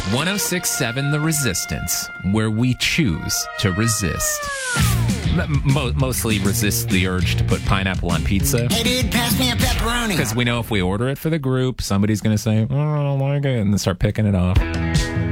1067 The Resistance, where we choose to resist. Mostly resist the urge to put pineapple on pizza. Hey, dude, pass me a pepperoni. Because we know if we order it for the group, somebody's going to say, oh, I don't like it, and then start picking it off.